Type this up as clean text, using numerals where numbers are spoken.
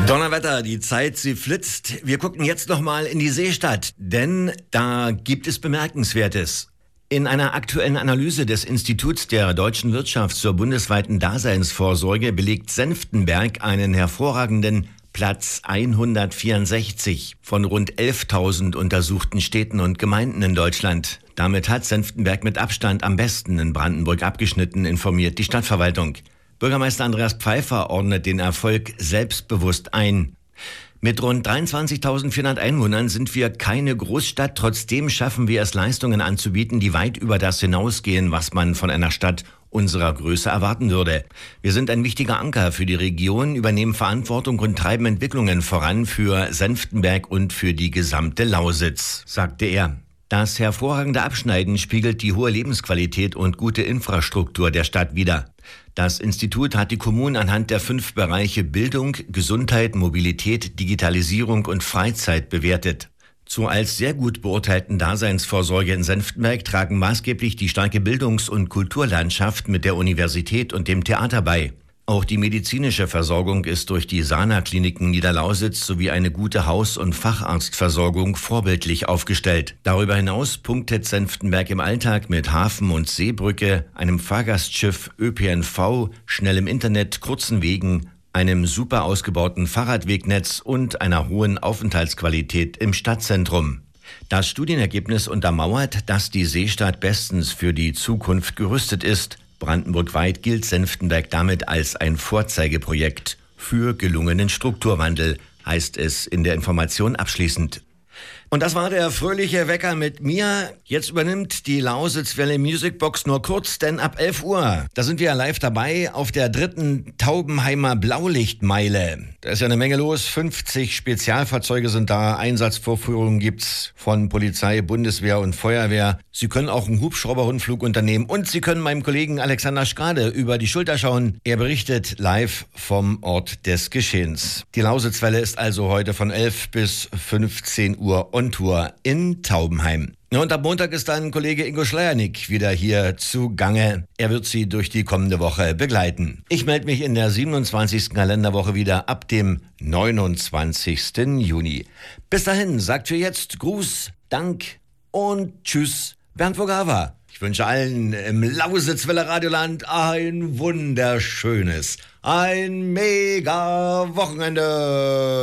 Donnerwetter, die Zeit, sie flitzt. Wir gucken jetzt nochmal in die Seestadt, denn da gibt es Bemerkenswertes. In einer aktuellen Analyse des Instituts der deutschen Wirtschaft zur bundesweiten Daseinsvorsorge belegt Senftenberg einen hervorragenden Platz 164 von rund 11.000 untersuchten Städten und Gemeinden in Deutschland. Damit hat Senftenberg mit Abstand am besten in Brandenburg abgeschnitten, informiert die Stadtverwaltung. Bürgermeister Andreas Pfeiffer ordnet den Erfolg selbstbewusst ein. Mit rund 23.400 Einwohnern sind wir keine Großstadt. Trotzdem schaffen wir es, Leistungen anzubieten, die weit über das hinausgehen, was man von einer Stadt unserer Größe erwarten würde. Wir sind ein wichtiger Anker für die Region, übernehmen Verantwortung und treiben Entwicklungen voran für Senftenberg und für die gesamte Lausitz, sagte er. Das hervorragende Abschneiden spiegelt die hohe Lebensqualität und gute Infrastruktur der Stadt wider. Das Institut hat die Kommunen anhand der 5 Bereiche Bildung, Gesundheit, Mobilität, Digitalisierung und Freizeit bewertet. Zur als sehr gut beurteilten Daseinsvorsorge in Senftenberg tragen maßgeblich die starke Bildungs- und Kulturlandschaft mit der Universität und dem Theater bei. Auch die medizinische Versorgung ist durch die Sana-Kliniken Niederlausitz sowie eine gute Haus- und Facharztversorgung vorbildlich aufgestellt. Darüber hinaus punktet Senftenberg im Alltag mit Hafen- und Seebrücke, einem Fahrgastschiff, ÖPNV, schnellem Internet, kurzen Wegen, einem super ausgebauten Fahrradwegnetz und einer hohen Aufenthaltsqualität im Stadtzentrum. Das Studienergebnis untermauert, dass die Seestadt bestens für die Zukunft gerüstet ist. Brandenburgweit gilt Senftenberg damit als ein Vorzeigeprojekt für gelungenen Strukturwandel, heißt es in der Information abschließend. Und das war der fröhliche Wecker mit mir. Jetzt übernimmt die Lausitzwelle Musicbox nur kurz, denn ab 11 Uhr, da sind wir live dabei auf der 3. Taubenheimer Blaulichtmeile. Da ist ja eine Menge los, 50 Spezialfahrzeuge sind da, Einsatzvorführungen gibt's von Polizei, Bundeswehr und Feuerwehr. Sie können auch einen Hubschrauberrundflug unternehmen und Sie können meinem Kollegen Alexander Schrade über die Schulter schauen. Er berichtet live vom Ort des Geschehens. Die Lausitzwelle ist also heute von 11 bis 15 Uhr on Tour in Taubenheim. Und ab Montag ist dann Kollege Ingo Schleiernick wieder hier zugange. Er wird Sie durch die kommende Woche begleiten. Ich melde mich in der 27. Kalenderwoche wieder ab dem 29. Juni. Bis dahin sagt für jetzt Gruß, Dank und Tschüss, Bernd Vogava. Ich wünsche allen im Lausitzwelle Radioland ein wunderschönes, ein mega Wochenende.